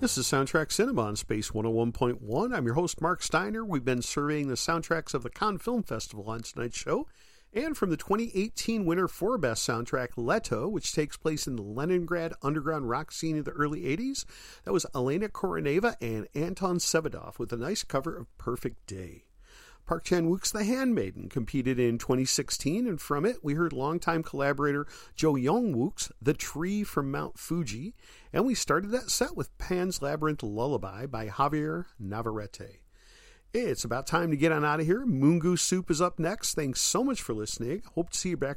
This is Soundtrack Cinema on Space 101.1. I'm your host, Mark Steiner. We've been surveying the soundtracks of the Cannes Film Festival on tonight's show. And from the 2018 winner for Best Soundtrack, Leto, which takes place in the Leningrad underground rock scene of the early 80s, that was Elena Koroneva and Anton Sevedov with a nice cover of Perfect Day. Park Chan-wook's The Handmaiden competed in 2016, and from it we heard longtime collaborator Jo Young-wook's The Tree from Mount Fuji, and we started that set with Pan's Labyrinth Lullaby by Javier Navarrete. It's about time to get on out of here. Moon Goose Soup is up next. Thanks so much for listening. Hope to see you back